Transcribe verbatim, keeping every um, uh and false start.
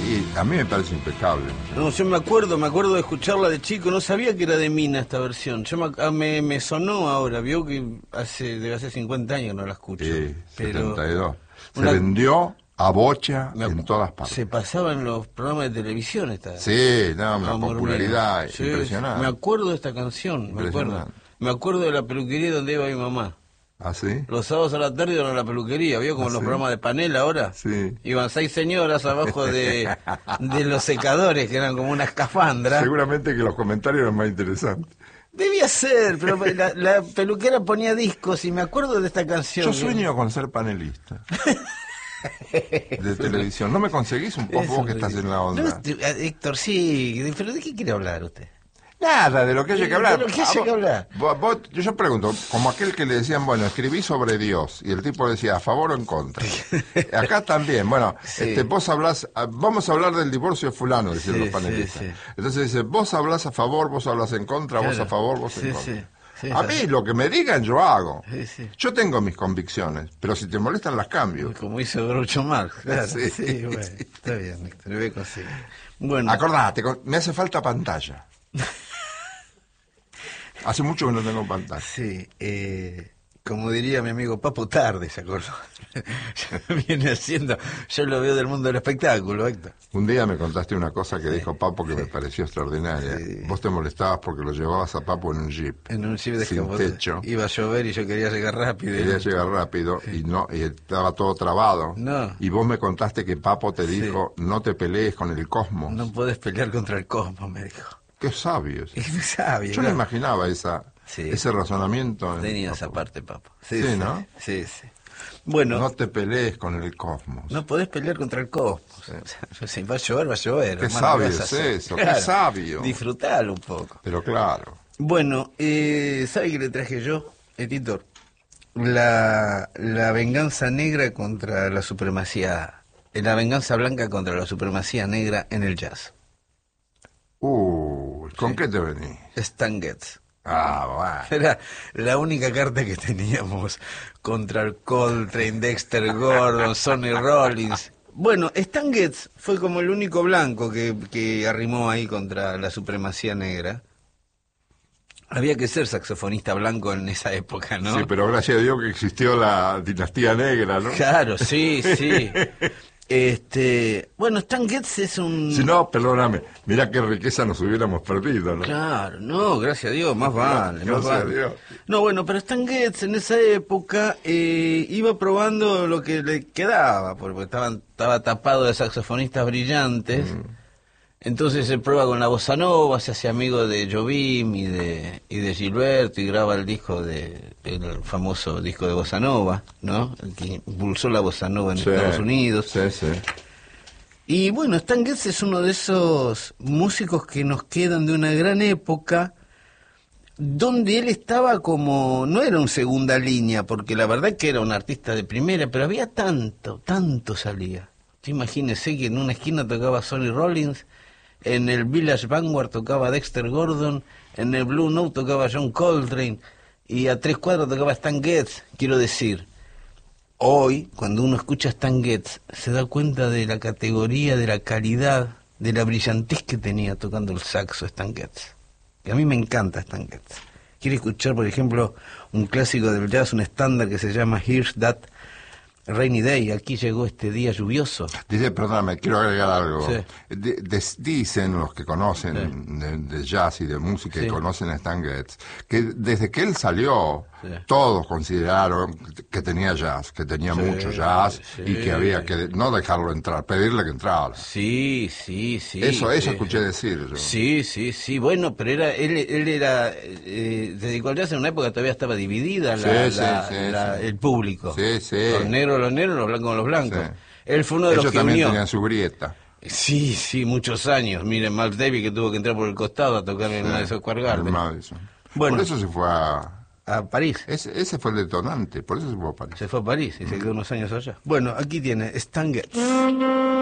Y a mí me parece impecable. No, yo me acuerdo, me acuerdo de escucharla de chico, no sabía que era de Mina esta versión. Yo me, ah, me, me sonó ahora, vio que hace debe hace cincuenta años que no la escucho. Sí, pero setenta y dos. Se una, vendió a bocha me, en todas partes. Se pasaba en los programas de televisión esta. Sí, no, una Amor popularidad mío. Sí, impresionante. me acuerdo de esta canción, me acuerdo. Me acuerdo de la peluquería donde iba mi mamá. ¿Ah, sí? Los sábados a la tarde iban a la peluquería, ¿vio? Como ¿Ah, en los sí? programas de panel ahora. Sí. Iban seis señoras abajo de, de los secadores, que eran como una escafandra. Seguramente que los comentarios eran más interesantes. Debía ser, pero la, la peluquera ponía discos y me acuerdo de esta canción. Yo sueño con ser panelista de televisión. ¿No me conseguís un poco vos que estás en la onda? No, Héctor, sí, pero ¿de qué quiere hablar usted? Nada, de lo que haya que hablar. De lo que haya que hablar. Vos, vos, yo, yo pregunto, como aquel que le decían, bueno, escribí sobre Dios, y el tipo decía, a favor o en contra. Acá también, bueno, sí. este, vos hablás, vamos a hablar del divorcio de fulano, decían sí, los panelistas. Sí, sí. Entonces dice, vos hablás a favor, vos hablas en contra, claro. Vos a favor, vos sí, en contra. Sí. Sí, a mí lo que me digan yo hago. Sí, sí. Yo tengo mis convicciones, pero si te molestan las cambio. Como hizo Groucho Marx, claro. Sí, sí, bueno, está bien, Héctor, voy a conseguir. Bueno. Acordate, me hace falta pantalla. Hace mucho que no tengo pantalla. Sí, eh, como diría mi amigo Papo, tarde, ¿se acordó? Viene haciendo, yo lo veo del mundo del espectáculo, Héctor. Un día me contaste una cosa que sí, dijo Papo que sí. me pareció extraordinaria. Sí. Vos te molestabas porque lo llevabas a Papo en un jeep. En un jeep de sin techo. Iba a llover y yo quería llegar rápido. Quería y... llegar rápido sí. y no y estaba todo trabado. No. Y vos me contaste que Papo te dijo, sí. no te pelees con el cosmos. No podés pelear contra el cosmos, me dijo. Qué sabio. Qué sabio. Yo no imaginaba esa, sí. ese razonamiento. Tenía en esa Papo. parte, Papo. Sí, sí, ¿no? Sí, sí. Bueno. No te pelees con el cosmos. No podés pelear contra el cosmos. Sí. O sea, si va a llover, va a llover. Qué hermano, sabio es eso, claro. Qué sabio. Disfrutalo un poco. Pero claro. Bueno, eh, ¿sabe qué le traje yo, editor? La, la venganza negra contra la supremacía. La venganza blanca contra la supremacía negra en el jazz. Uh, ¿con sí. qué te venís? Stan Getz. Ah, bueno. Era la única carta que teníamos contra el Coltrane, Dexter Gordon, Sonny Rollins. Bueno, Stan Getz fue como el único blanco que, que arrimó ahí contra la supremacía negra. Había que ser saxofonista blanco en esa época, ¿no? Sí, pero gracias a Dios que existió la dinastía negra, ¿no? Claro, sí, sí. Este, bueno, Stan Getz es un... Si no, perdóname, mirá qué riqueza nos hubiéramos perdido, ¿no? Claro, no, gracias a Dios, más vale, no, más gracias vale. a Dios. No, bueno, pero Stan Getz en esa época eh, iba probando lo que le quedaba, porque estaban, estaba tapado de saxofonistas brillantes. Mm. Entonces se prueba con la bossa nova, se hace amigo de Jobim y de y de Gilberto y graba el disco de el famoso disco de bossa nova, ¿no? El que impulsó la bossa nova en sí, Estados Unidos. Sí, sí. Y bueno, Stan Getz es uno de esos músicos que nos quedan de una gran época donde él estaba como, no era un segunda línea, porque la verdad que era un artista de primera, pero había tanto, tanto salía. Imagínese que en una esquina tocaba Sonny Rollins, en el Village Vanguard tocaba Dexter Gordon, en el Blue Note tocaba John Coltrane, y a tres cuadras tocaba Stan Getz. Quiero decir, hoy, cuando uno escucha a Stan Getz, se da cuenta de la categoría, de la calidad, de la brillantez que tenía tocando el saxo Stan Getz. Y a mí me encanta Stan Getz. Quiere escuchar, por ejemplo, un clásico del jazz, un estándar que se llama Here's That Rainy Day, aquí llegó este día lluvioso. Dice, perdóname, quiero agregar algo. Sí. De, de, dicen los que conocen sí. de, de jazz y de música sí. y conocen a Stan Getz, que desde que él salió, sí. todos consideraron que tenía jazz, que tenía sí. mucho jazz sí. y que había que no dejarlo entrar, pedirle que entrara. Sí, sí, sí. Eso, eso sí. escuché decir yo. Sí, sí, sí. Bueno, pero era él, él era, eh, se dedicó al jazz en una época que todavía estaba dividida la, sí, la, sí, la, sí. el público. Sí, sí. Los negros los negros, los blancos los blancos. Sí. Él fue uno de Ellos los que también unió. tenían su grieta. Sí, sí, muchos años. Miren, Miles Davis que tuvo que entrar por el costado a tocar en sí, Madison Square Garden. Bueno, por eso se fue a... a París. Ese, ese fue el detonante, por eso se fue a París. Se fue a París y mm. se quedó unos años allá. Bueno, aquí tiene Stan Getz.